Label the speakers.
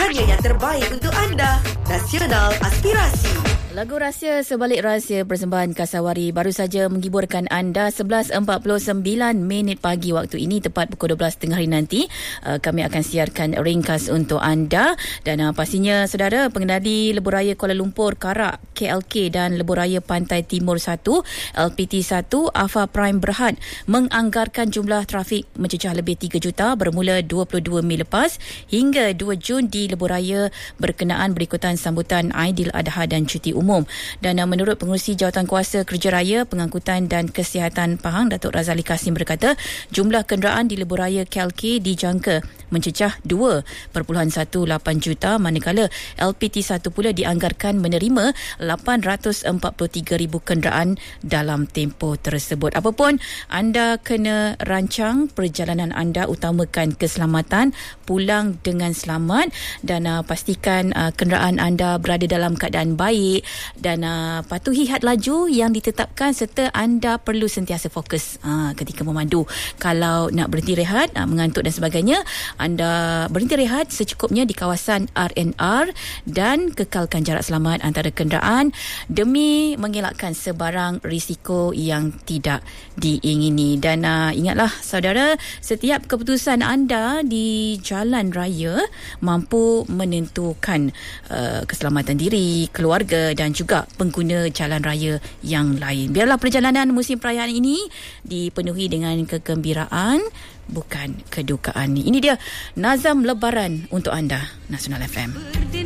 Speaker 1: Hanya yang terbaik untuk anda. Nasional Aspirasi.
Speaker 2: Lagu Rahsia Sebalik Rahsia persembahan Kasawari baru saja menghiburkan anda 11.49 minit pagi waktu ini, tepat pukul 12 tengah hari nanti. Kami akan siarkan ringkas untuk anda dan pastinya saudara, pengendali Lebuhraya Kuala Lumpur, Karak, KLK dan Lebuhraya Pantai Timur 1 LPT1 AFA Prime Berhad menganggarkan jumlah trafik mencecah lebih 3 juta bermula 22 Mei lepas hingga 2 Jun di Lebuhraya berkenaan berikutan sambutan Aidiladha dan cuti umum. Dan menurut Pengerusi Jawatankuasa Kerja Raya, Pengangkutan dan Kesihatan Pahang, Datuk Razali Kasim berkata, jumlah kenderaan di Lebuhraya KLK dijangka mencecah 2.18 juta, manakala LPT1 pula dianggarkan menerima 843,000 kenderaan dalam tempoh tersebut. Apapun, anda kena rancang perjalanan anda, utamakan keselamatan, pulang dengan selamat dan pastikan kenderaan anda berada dalam keadaan baik dan patuhi had laju yang ditetapkan serta anda perlu sentiasa fokus ketika memandu. Kalau nak berhenti rehat, mengantuk dan sebagainya, anda berhenti rehat secukupnya di kawasan RNR dan kekalkan jarak selamat antara kenderaan demi mengelakkan sebarang risiko yang tidak diingini. Dan ingatlah saudara, setiap keputusan anda di jalan raya mampu menentukan keselamatan diri, keluarga dan juga pengguna jalan raya yang lain. Biarlah perjalanan musim perayaan ini dipenuhi dengan kegembiraan, bukan kedukaan. Ini dia Nazam Lebaran untuk anda, Nasional FM.